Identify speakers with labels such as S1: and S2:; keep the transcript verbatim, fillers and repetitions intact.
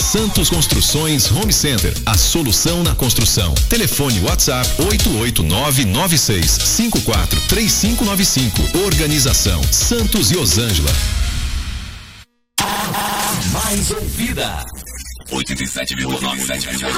S1: Santos Construções Home Center, a solução na construção. Telefone WhatsApp oito oito nove nove seis cinco quatro três cinco nove cinco. Organização Santos e Osângela.
S2: Mais ouvida. oitenta e sete vírgula nove.